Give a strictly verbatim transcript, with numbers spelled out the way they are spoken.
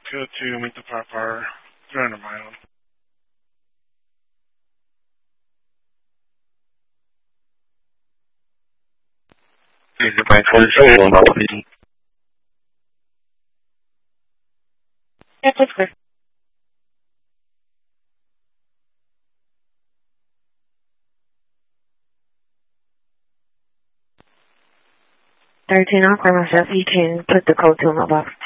Go to meet the Fire Fire, three hundred miles. Is the bank for the trade on top of it? Yeah, that's clear. thirteen, I'll clear myself. You can put the code to my box.